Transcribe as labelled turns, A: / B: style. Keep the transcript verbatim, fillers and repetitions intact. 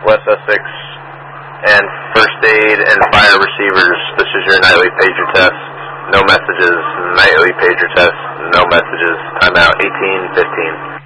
A: West Essex, and first aid and fire receivers. This is your nightly pager test. No messages. Nightly pager test. No messages. Timeout eighteen fifteen.